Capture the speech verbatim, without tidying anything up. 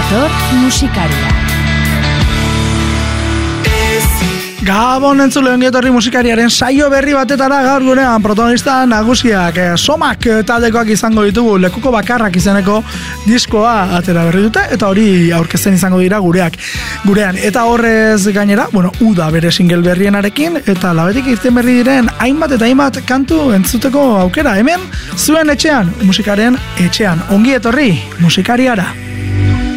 etor musikaria. Gabon entzule ongi etorri musikariaren saio berri batetara gaur gurean protagonista nagusiak eh, Somak taldekoak izango ditugu, lekuko bakarrak izeneko diskoa atera berri dute eta hori aurkezten izango dira gureak gurean eta horrez gainera, bueno, Uda bere single berrienarekin eta labetik irten berri diren hainbat eta hainbat kantu entzuteko aukera hemen zuen etxean, musikaren etxean. Ongi etorri musikariara.